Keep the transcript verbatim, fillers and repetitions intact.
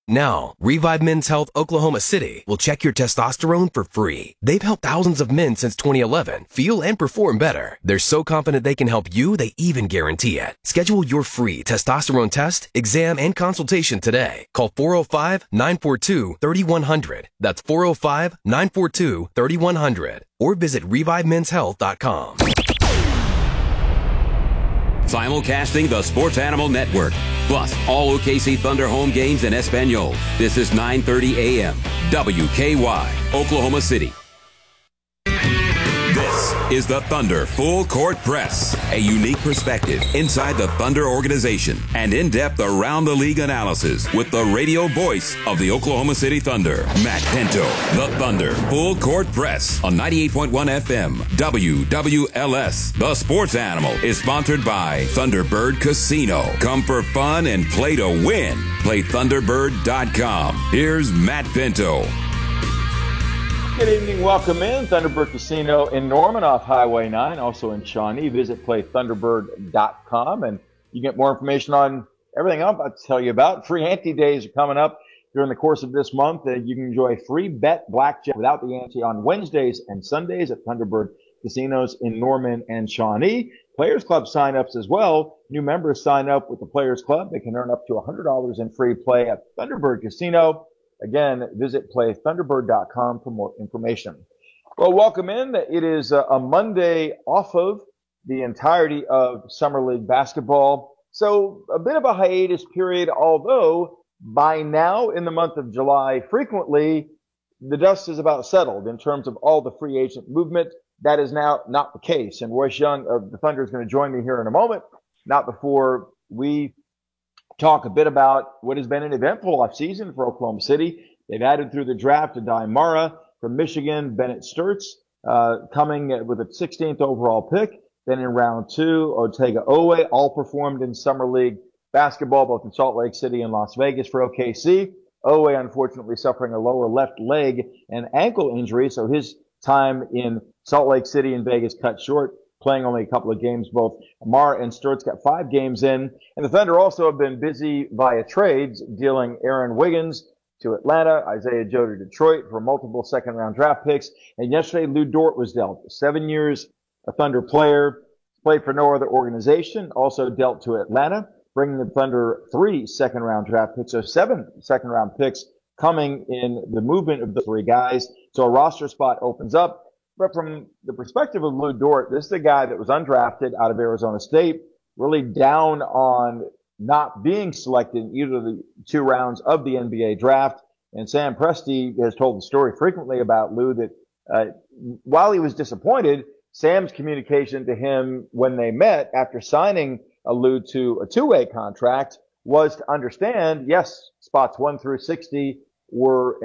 Now, Revive Men's Health Oklahoma City will check your testosterone for free. They've helped thousands of men since twenty eleven feel and perform better. They're so confident they can help you, they even guarantee it. Schedule your free testosterone test, exam, and consultation today. Call four oh five, nine four two, three one zero zero. That's four oh five, nine four two, three one zero zero. Or visit revive men's health dot com. Simulcasting the Sports Animal Network, plus all O K C Thunder home games in Espanol. This is nine thirty a.m. W K Y, Oklahoma City. This is the Thunder Full Court Press, a unique perspective inside the Thunder organization and in-depth around-the-league analysis with the radio voice of the Oklahoma City Thunder, Matt Pinto. The Thunder Full Court Press on ninety-eight point one F M, W W L S. The Sports Animal is sponsored by Thunderbird Casino. Come for fun and play to win. Play thunderbird dot com. Here's Matt Pinto. Good evening. Welcome in. Thunderbird Casino in Norman off Highway nine, also in Shawnee. Visit play thunderbird dot com, and you get more information on everything I'm about to tell you about. Free ante days are coming up during the course of this month. Uh, you can enjoy free bet blackjack without the ante on Wednesdays and Sundays at Thunderbird Casinos in Norman and Shawnee. Players Club sign-ups as well. New members sign up with the Players Club. They can earn up to one hundred dollars in free play at Thunderbird Casino. Again, visit play thunderbird dot com for more information. Well, welcome in. It is a Monday off of the entirety of Summer League basketball. So a bit of a hiatus period, although by now in the month of July, frequently the dust is about settled in terms of all the free agent movement. That is now not the case. And Royce Young of the Thunder is going to join me here in a moment, not before we talk a bit about what has been an eventful offseason for Oklahoma City. They've added through the draft Adai Mara from Michigan, Bennett Sturtz uh, coming with a sixteenth overall pick. Then in round two, Otega Owe, all performed in Summer League basketball, both in Salt Lake City and Las Vegas for O K C. Owe, unfortunately, suffering a lower left leg and ankle injury, so his time in Salt Lake City and Vegas cut short, playing only a couple of games. Both Amar and Sturtz got five games in. And the Thunder also have been busy via trades, dealing Aaron Wiggins to Atlanta, Isaiah Joe to Detroit for multiple second-round draft picks. And yesterday, Lou Dort was dealt. Seven years, a Thunder player, played for no other organization, also dealt to Atlanta, bringing the Thunder three second-round draft picks, so seven second-round picks coming in the movement of the three guys. So a roster spot opens up. But from the perspective of Lou Dort, this is a guy that was undrafted out of Arizona State, really down on not being selected in either of the two rounds of the N B A draft. And Sam Presti has told the story frequently about Lou that uh, while he was disappointed, Sam's communication to him when they met after signing a Lou to a two-way contract was to understand, yes, spots one through sixty were